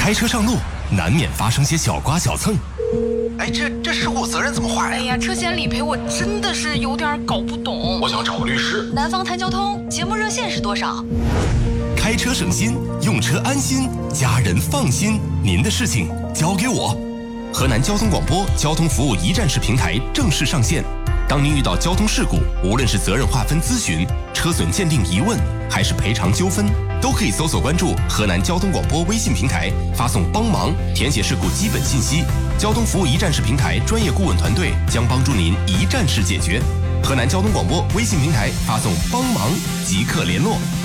开车上路难免发生些小刮小蹭。 哎，这事故责任怎么划呀？ 哎呀，车险理赔我真的是有点搞不懂。 我想找个律师。 南方谈交通节目热线是多少？ 开车省心，用车安心，家人放心。您的事情交给我。河南交通广播交通服务一站式平台正式上线。当您遇到交通事故，无论是责任划分咨询、车损鉴定疑问，还是赔偿纠纷，都可以搜索关注河南交通广播微信平台，发送帮忙，填写事故基本信息。交通服务一站式平台专业顾问团队将帮助您一站式解决。河南交通广播微信平台发送帮忙即刻联络。